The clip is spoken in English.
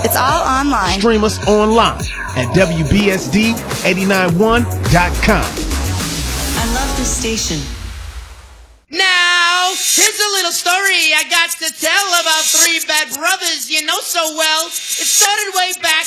It's all online. Stream us online at WBSD891.com. I love this station. Now, here's a little story I got to tell about three bad brothers you know so well. It started way back